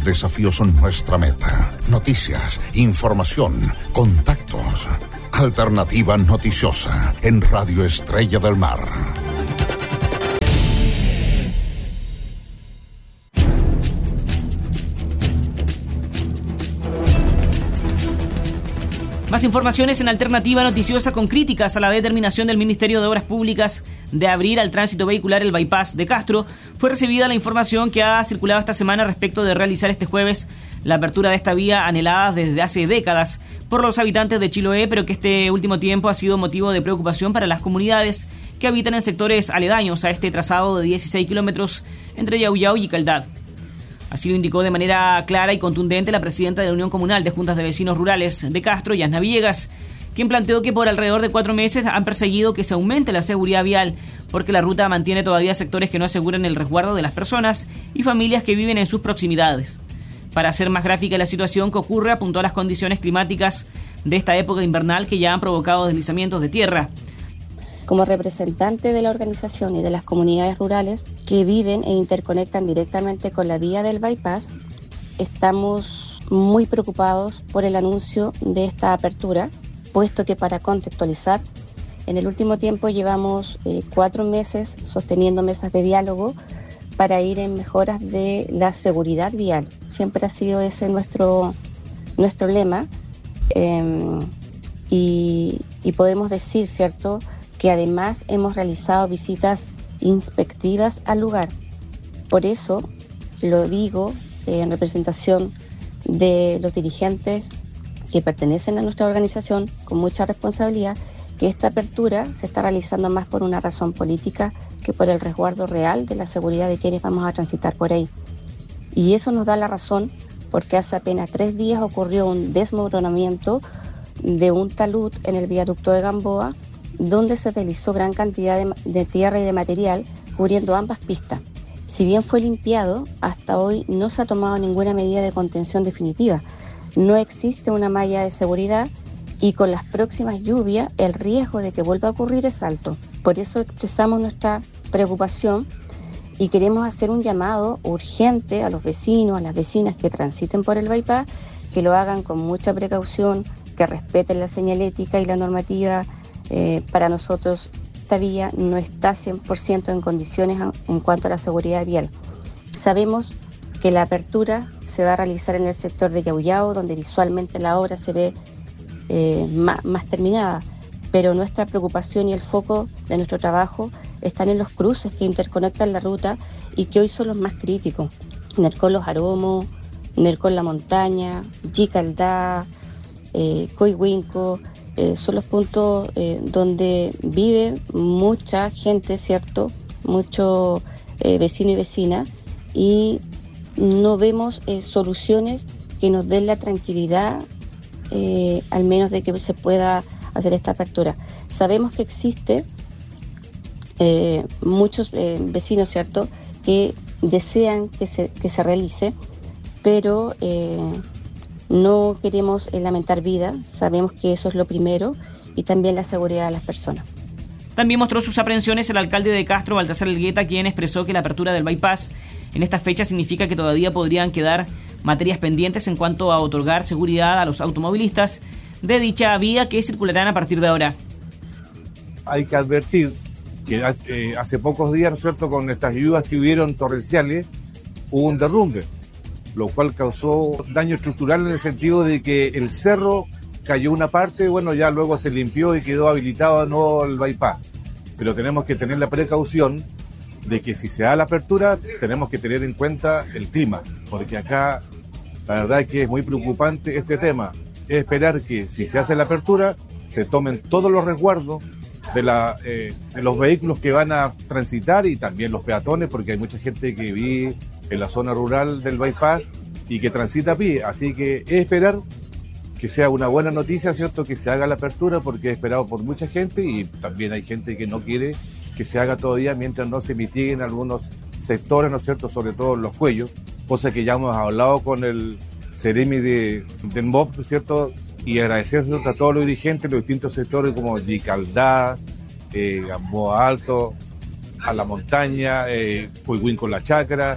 desafíos son nuestra meta. Noticias, información, contactos. Alternativa Noticiosa en Radio Estrella del Mar. Más informaciones en Alternativa Noticiosa. Con críticas a la determinación del Ministerio de Obras Públicas de abrir al tránsito vehicular el bypass de Castro, fue recibida la información que ha circulado esta semana respecto de realizar este jueves la apertura de esta vía anhelada desde hace décadas por los habitantes de Chiloé, pero que este último tiempo ha sido motivo de preocupación para las comunidades que habitan en sectores aledaños a este trazado de 16 kilómetros entre Yauyao y Caldad. Así lo indicó de manera clara y contundente la presidenta de la Unión Comunal de Juntas de Vecinos Rurales de Castro, Yasna Villegas, quien planteó que por alrededor de 4 meses han perseguido que se aumente la seguridad vial, porque la ruta mantiene todavía sectores que no aseguran el resguardo de las personas y familias que viven en sus proximidades. Para hacer más gráfica la situación que ocurre, apuntó a las condiciones climáticas de esta época invernal que ya han provocado deslizamientos de tierra. Como representante de la organización y de las comunidades rurales que viven e interconectan directamente con la vía del bypass, estamos muy preocupados por el anuncio de esta apertura, puesto que, para contextualizar, en el último tiempo llevamos 4 meses sosteniendo mesas de diálogo para ir en mejoras de la seguridad vial. Siempre ha sido ese nuestro lema, y podemos decir, ¿cierto?, que además hemos realizado visitas inspectivas al lugar. Por eso lo digo en representación de los dirigentes que pertenecen a nuestra organización con mucha responsabilidad, que esta apertura se está realizando más por una razón política que por el resguardo real de la seguridad de quienes vamos a transitar por ahí. Y eso nos da la razón porque hace apenas 3 días ocurrió un desmoronamiento de un talud en el viaducto de Gamboa, donde se deslizó gran cantidad de tierra y de material cubriendo ambas pistas. Si bien fue limpiado, hasta hoy no se ha tomado ninguna medida de contención definitiva. No existe una malla de seguridad y con las próximas lluvias el riesgo de que vuelva a ocurrir es alto. Por eso expresamos nuestra preocupación y queremos hacer un llamado urgente a los vecinos, a las vecinas que transiten por el bypass, que lo hagan con mucha precaución, que respeten la señalética y la normativa. Para nosotros esta vía no está 100% en condiciones en cuanto a la seguridad vial. Sabemos que la apertura se va a realizar en el sector de Yauyao, donde visualmente la obra se ve más terminada, pero nuestra preocupación y el foco de nuestro trabajo están en los cruces que interconectan la ruta y que hoy son los más críticos. Nercón Los Aromos, Nercón La Montaña, Yicaldá, Coihuinco. Son los puntos donde vive mucha gente, ¿cierto? Mucho vecino y vecina, y no vemos soluciones que nos den la tranquilidad, al menos de que se pueda hacer esta apertura. Sabemos que existe muchos vecinos, ¿cierto?, que desean que se realice, pero no queremos lamentar vidas. Sabemos que eso es lo primero, y también la seguridad de las personas. También mostró sus aprensiones el alcalde de Castro, Baltasar Elgueta, quien expresó que la apertura del bypass en esta fecha significa que todavía podrían quedar materias pendientes en cuanto a otorgar seguridad a los automovilistas de dicha vía que circularán a partir de ahora. Hay que advertir que hace pocos días, ¿no es cierto?, con estas lluvias que hubieron torrenciales, hubo un derrumbe, lo cual causó daño estructural en el sentido de que el cerro cayó una parte, bueno, ya luego se limpió y quedó habilitado de nuevo el bypass. Pero tenemos que tener la precaución de que si se da la apertura, tenemos que tener en cuenta el clima, porque acá la verdad es que es muy preocupante este tema. Es esperar que si se hace la apertura, se tomen todos los resguardos de los vehículos que van a transitar y también los peatones, porque hay mucha gente que vive en la zona rural del bypass y que transita a pie. Así que es esperar que sea una buena noticia, ¿cierto?, que se haga la apertura, porque es esperado por mucha gente, y también hay gente que no quiere que se haga todavía mientras no se mitiguen algunos sectores, ¿no es cierto?, sobre todo en los cuellos, cosa que ya hemos hablado con el Ceremi del MOP, ¿no es cierto?, y agradecer, ¿cierto?, a todos los dirigentes, los distintos sectores como Yicaldá, Gamboa Alto, a La Montaña, Coihuinco La Chacra,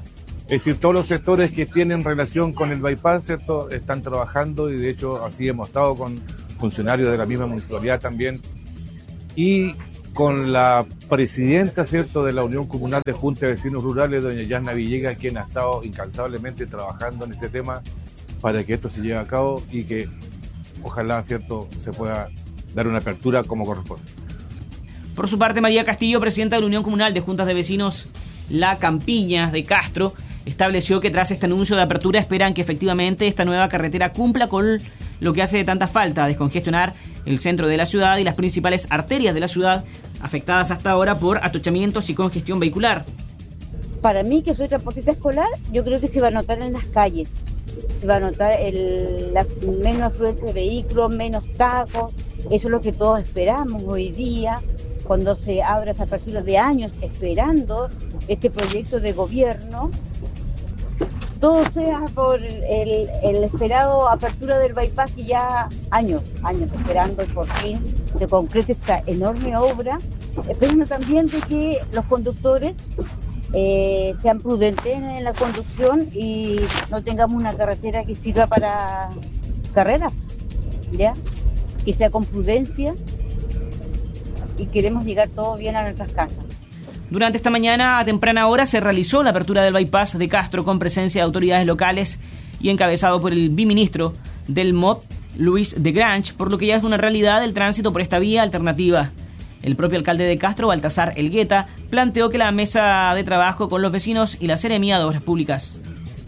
Es decir, todos los sectores que tienen relación con el bypass, ¿cierto?, están trabajando, y de hecho así hemos estado con funcionarios de la misma municipalidad también, y con la presidenta, ¿cierto?, de la Unión Comunal de Junta de Vecinos Rurales, doña Yasna Villegas, quien ha estado incansablemente trabajando en este tema para que esto se lleve a cabo y que ojalá, ¿cierto?, se pueda dar una apertura como corresponde. Por su parte, María Castillo, presidenta de la Unión Comunal de Juntas de Vecinos La Campiña de Castro, estableció que tras este anuncio de apertura esperan que efectivamente esta nueva carretera cumpla con lo que hace de tanta falta, descongestionar el centro de la ciudad y las principales arterias de la ciudad afectadas hasta ahora por atochamientos y congestión vehicular. Para mí, que soy transportista escolar, yo creo que se va a notar en las calles. Se va a notar la menos afluencia de vehículos, menos tacos. Eso es lo que todos esperamos hoy día, cuando se abre esa apertura de años esperando este proyecto de gobierno. Todo sea por el esperado apertura del bypass, que ya años esperando, y por fin se concrete esta enorme obra. Esperando también de que los conductores sean prudentes en la conducción y no tengamos una carretera que sirva para carreras, ¿ya? Que sea con prudencia, y queremos llegar todo bien a nuestras casas. Durante esta mañana, a temprana hora, se realizó la apertura del bypass de Castro con presencia de autoridades locales y encabezado por el biministro del MOD, Luis de Grange, por lo que ya es una realidad el tránsito por esta vía alternativa. El propio alcalde de Castro, Baltasar Elgueta, planteó que la mesa de trabajo con los vecinos y la Seremía de Obras Públicas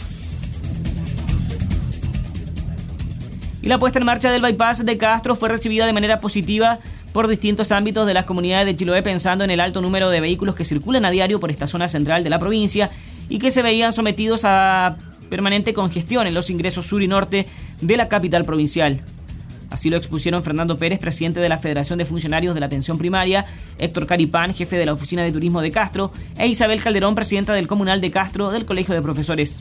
y la puesta en marcha del bypass de Castro fue recibida de manera positiva por distintos ámbitos de las comunidades de Chiloé, pensando en el alto número de vehículos que circulan a diario por esta zona central de la provincia y que se veían sometidos a permanente congestión en los ingresos sur y norte de la capital provincial. Así lo expusieron Fernando Pérez, presidente de la Federación de Funcionarios de la Atención Primaria, Héctor Caripán, jefe de la Oficina de Turismo de Castro, e Isabel Calderón, presidenta del Comunal de Castro del Colegio de Profesores.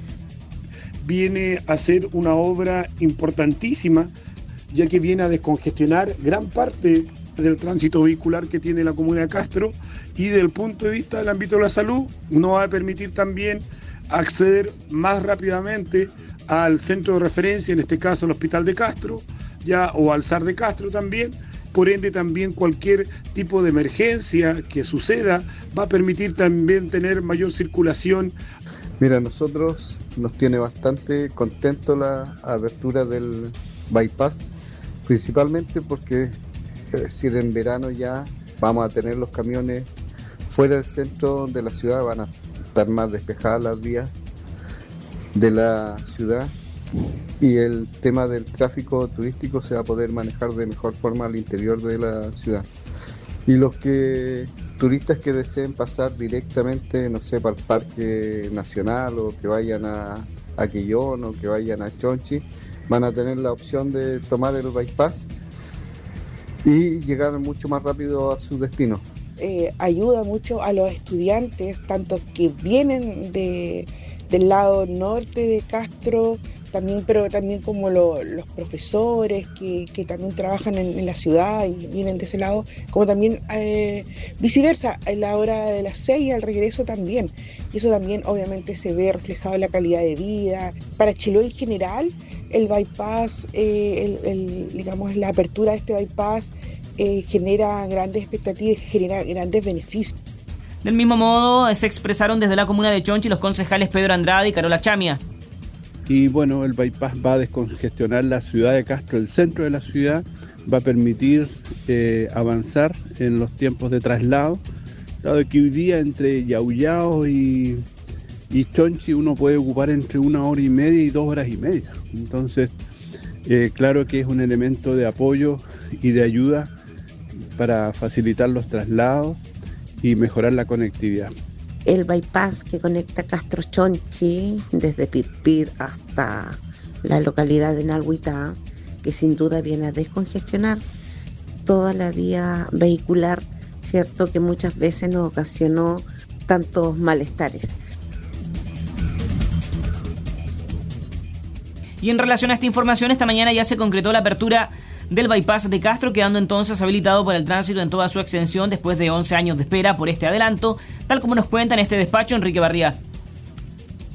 Viene a ser una obra importantísima, ya que viene a descongestionar gran parte del tránsito vehicular que tiene la comuna de Castro, y desde el punto de vista del ámbito de la salud nos va a permitir también acceder más rápidamente al centro de referencia, en este caso el Hospital de Castro, ya, o al SAR de Castro también. Por ende, también cualquier tipo de emergencia que suceda va a permitir también tener mayor circulación. Mira, nosotros nos tiene bastante contento la apertura del bypass, principalmente porque, es decir, en verano ya vamos a tener los camiones fuera del centro de la ciudad, van a estar más despejadas las vías de la ciudad, y el tema del tráfico turístico se va a poder manejar de mejor forma al interior de la ciudad. Y los turistas que deseen pasar directamente, no sé, para el Parque Nacional, o que vayan a Quillón, o que vayan a Chonchi, van a tener la opción de tomar el bypass y llegar mucho más rápido a su destino. Ayuda mucho a los estudiantes, tanto que vienen del lado norte de Castro, también, pero también como los profesores que también trabajan en la ciudad y vienen de ese lado, como también viceversa, a la hora de las 6 al regreso también. Y eso también obviamente se ve reflejado en la calidad de vida. Para Chiloé en general, el bypass, digamos, la apertura de este bypass genera grandes expectativas, genera grandes beneficios. Del mismo modo, se expresaron desde la comuna de Chonchi los concejales Pedro Andrade y Carola Chamia. Y bueno, el bypass va a descongestionar la ciudad de Castro, el centro de la ciudad, va a permitir avanzar en los tiempos de traslado, dado que hoy día entre Yauyao y Chonchi uno puede ocupar entre 1 hora y media y 2 horas y media. Entonces, claro que es un elemento de apoyo y de ayuda para facilitar los traslados y mejorar la conectividad. El bypass que conecta Castro Chonchi desde Pirpir hasta la localidad de Nalhuitá, que sin duda viene a descongestionar toda la vía vehicular, cierto, que muchas veces nos ocasionó tantos malestares. Y en relación a esta información, esta mañana ya se concretó la apertura del bypass de Castro, quedando entonces habilitado para el tránsito en toda su extensión después de 11 años de espera por este adelanto, tal como nos cuenta en este despacho Enrique Barría.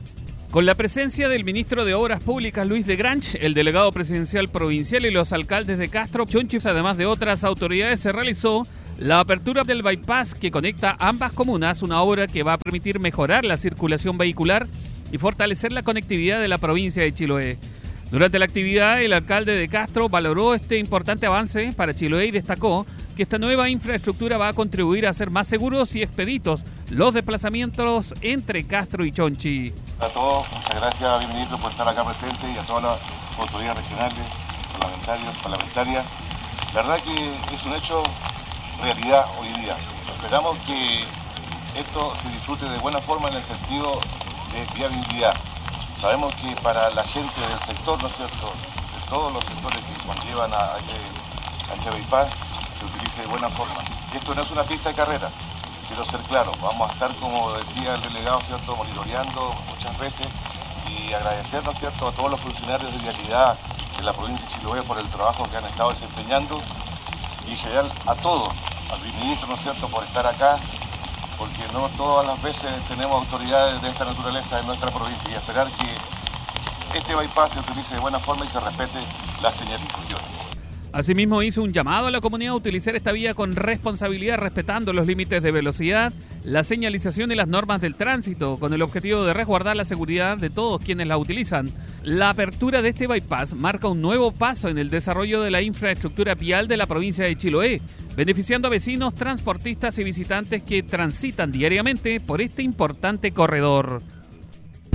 Con la presencia del ministro de Obras Públicas, Luis de Granch, el delegado presidencial provincial y los alcaldes de Castro, Chonchis, además de otras autoridades, se realizó la apertura del bypass que conecta ambas comunas, una obra que va a permitir mejorar la circulación vehicular y fortalecer la conectividad de la provincia de Chiloé. Durante la actividad, el alcalde de Castro valoró este importante avance para Chiloé y destacó que esta nueva infraestructura va a contribuir a hacer más seguros y expeditos los desplazamientos entre Castro y Chonchi. A todos, muchas gracias, bienvenido por estar acá presente y a todas las autoridades regionales, parlamentarias. La verdad que es un hecho realidad hoy día. Esperamos que esto se disfrute de buena forma en el sentido de viabilidad. Sabemos que para la gente del sector, ¿no es cierto?, de todos los sectores que conllevan a este bypass, se utilice de buena forma. Y esto no es una pista de carrera, quiero ser claro, vamos a estar, como decía el delegado, ¿cierto?, monitoreando muchas veces y agradecer, ¿no es cierto?, a todos los funcionarios de vialidad de la provincia de Chiloé por el trabajo que han estado desempeñando y en general a todos, al ministro, ¿no es cierto?, por estar acá, porque no todas las veces tenemos autoridades de esta naturaleza en nuestra provincia y esperar que este bypass se utilice de buena forma y se respete la señalización. Asimismo, hizo un llamado a la comunidad a utilizar esta vía con responsabilidad, respetando los límites de velocidad, la señalización y las normas del tránsito, con el objetivo de resguardar la seguridad de todos quienes la utilizan. La apertura de este bypass marca un nuevo paso en el desarrollo de la infraestructura vial de la provincia de Chiloé, beneficiando a vecinos, transportistas y visitantes que transitan diariamente por este importante corredor.